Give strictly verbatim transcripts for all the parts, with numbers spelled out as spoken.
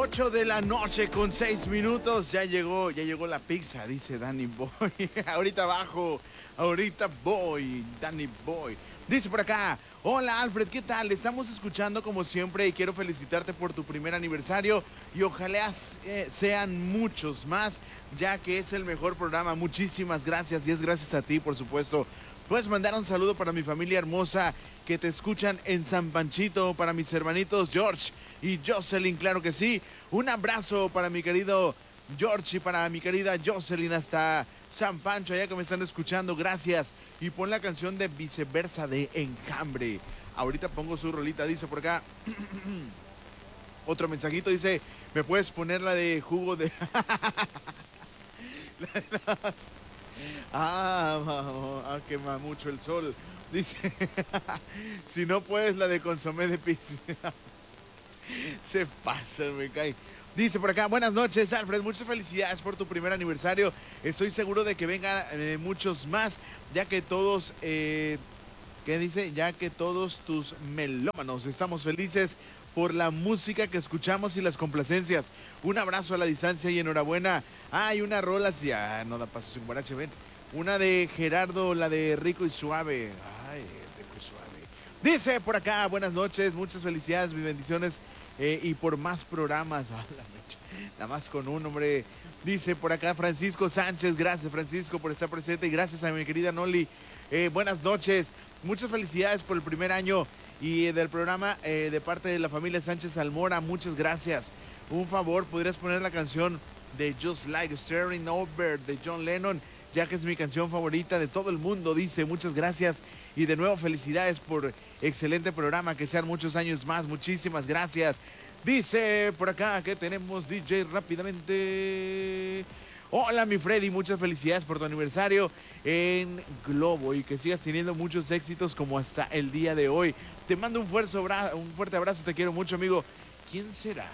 ocho de la noche con seis minutos. Ya llegó, ya llegó la pizza, dice Danny Boy. Ahorita abajo, ahorita voy, Danny Boy. Dice por acá, hola Alfred, ¿qué tal? Estamos escuchando como siempre y quiero felicitarte por tu primer aniversario y ojalá eh, sean muchos más, ya que es el mejor programa. Muchísimas gracias y es gracias a ti, por supuesto. Puedes mandar un saludo para mi familia hermosa que te escuchan en San Panchito, para mis hermanitos George y Jocelyn, claro que sí. Un abrazo para mi querido George y para mi querida Jocelyn hasta San Pancho, allá que me están escuchando, gracias. Y pon la canción de Viceversa de Enjambre. Ahorita pongo su rolita, dice por acá. Otro mensajito dice, ¿me puedes poner la de jugo de... la de las... Ah, ah, quema mucho el sol. Dice, si no puedes la de consomé de pizza. Se pasa, me cae. Dice por acá, buenas noches Alfred, muchas felicidades por tu primer aniversario. Estoy seguro de que vengan eh, muchos más, ya que todos, eh, ¿qué dice? Ya que todos tus melómanos estamos felices por la música que escuchamos y las complacencias. Un abrazo a la distancia y enhorabuena. Hay una rola, si ah, no da paso sin guarache, ven. Una de Gerardo, la de Rico y Suave. Ay, Rico y Suave. Dice por acá, buenas noches, muchas felicidades, mis bendiciones eh, y por más programas. Ah, la mecha, nada más con un hombre. Dice por acá Francisco Sánchez, gracias Francisco por estar presente y gracias a mi querida Noli. Eh, buenas noches, muchas felicidades por el primer año y eh, del programa eh, de parte de la familia Sánchez Almora, muchas gracias. Un favor, ¿podrías poner la canción de Just Like Staring Over de John Lennon? Ya que es mi canción favorita de todo el mundo, dice, muchas gracias y de nuevo felicidades por excelente programa, que sean muchos años más, muchísimas gracias. Dice por acá que tenemos D J rápidamente. Hola mi Freddy, muchas felicidades por tu aniversario en Globo y que sigas teniendo muchos éxitos como hasta el día de hoy. Te mando un fuerte abrazo, un fuerte abrazo, te quiero mucho amigo. ¿Quién será?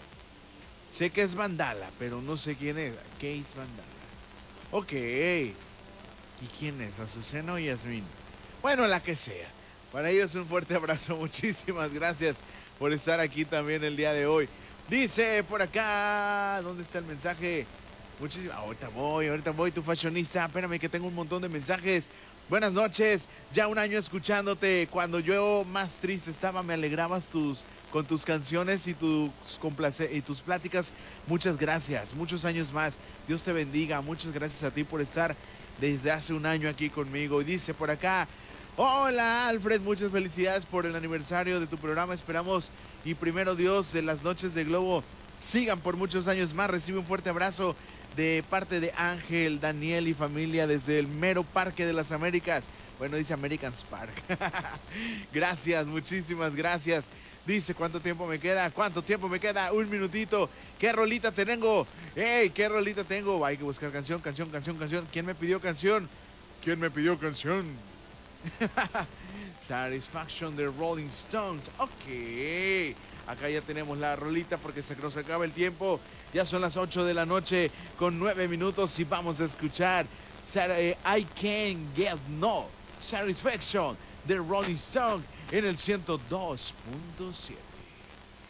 Sé que es Vandala, pero no sé quién es. ¿Qué es Vandala? Ok. ¿Y quién es? ¿Azucena o Yasmín? Bueno, la que sea. Para ellos un fuerte abrazo. Muchísimas gracias por estar aquí también el día de hoy. Dice por acá, ¿dónde está el mensaje? Muchísimas. Ahorita voy, ahorita voy, tu fashionista. Espérame que tengo un montón de mensajes. Buenas noches, ya un año escuchándote. Cuando yo más triste estaba, me alegrabas tus, con tus canciones y tus, complace, y tus pláticas. Muchas gracias, muchos años más. Dios te bendiga, muchas gracias a ti por estar desde hace un año aquí conmigo. Y dice por acá, hola Alfred, muchas felicidades por el aniversario de tu programa. Esperamos y primero Dios, en las noches de Globo sigan por muchos años más. Recibe un fuerte abrazo de parte de Ángel, Daniel y familia desde el mero Parque de las Américas. Bueno, dice Americans Park. Gracias, muchísimas gracias. Dice, ¿cuánto tiempo me queda? ¿Cuánto tiempo me queda? Un minutito. ¿Qué rolita tengo? ¡Ey! ¿Qué rolita tengo? Hay que buscar canción, canción, canción, canción. ¿Quién me pidió canción? ¿Quién me pidió canción? Satisfaction de Rolling Stones. Ok. Acá ya tenemos la rolita porque se nos acaba el tiempo. Ya son las ocho de la noche con nueve minutos y vamos a escuchar I Can't Get No Satisfaction de Rolling Stone en el ciento dos punto siete.